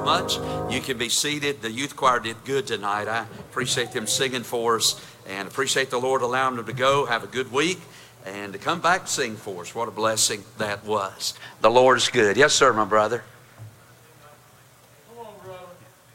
so much. You can be seated. The youth choir did good tonight. I appreciate them singing for us and appreciate the Lord allowing them to go. Have a good week and to come back and sing for us. What a blessing that was. The Lord's good. Yes, sir, my brother. Come on, brother.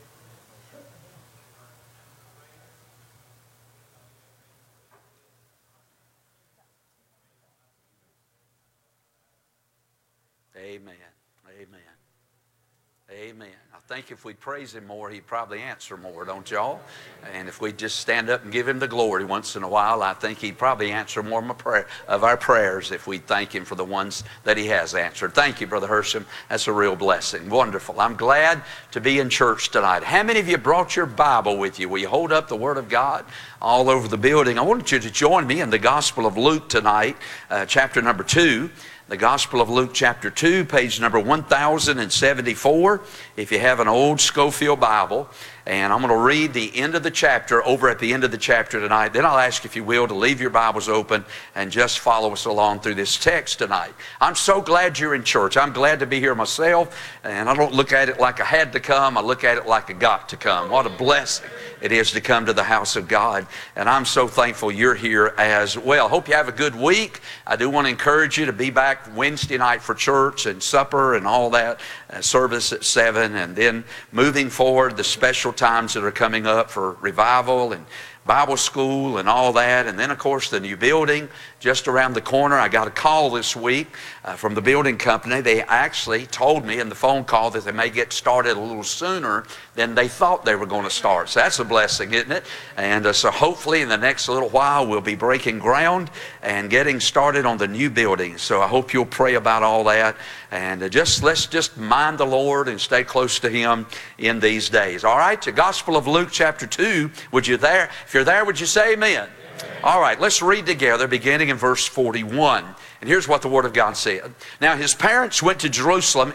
Amen. Amen. Amen. I think if we praise Him more, He'd probably answer more, don't y'all? And if we just stand up and give Him the glory once in a while, I think He'd probably answer more of our prayers if we thank Him for the ones that He has answered. Thank you, Brother Hersham. That's a real blessing. Wonderful. I'm glad to be in church tonight. How many of you brought your Bible with you? Will you hold up the Word of God all over the building? I want you to join me in the Gospel of Luke tonight, chapter number 2. The Gospel of Luke chapter 2, page number 1074, if you have an old Scofield Bible. And I'm going to read the end of the chapter over at the end of the chapter tonight. Then I'll ask, if you will, to leave your Bibles open and just follow us along through this text tonight. I'm so glad you're in church. I'm glad to be here myself. And I don't look at it like I had to come. I look at it like I got to come. What a blessing it is to come to the house of God. And I'm so thankful you're here as well. Hope you have a good week. I do want to encourage you to be back Wednesday night for church and supper and all that. Service at 7. And then moving forward, the special times that are coming up for revival and Bible school and all that. And then, of course, the new building just around the corner. I got a call this week from the building company. They actually told me in the phone call that they may get started a little sooner than they thought they were going to start. So that's a blessing, isn't it? And so hopefully in the next little while we'll be breaking ground and getting started on the new building. So I hope you'll pray about all that. And let's just mind the Lord and stay close to Him in these days. All right, the Gospel of Luke chapter 2. Would you there? If you're there, would you say amen? All right, let's read together beginning in verse 41. And here's what the Word of God said. Now His parents went to Jerusalem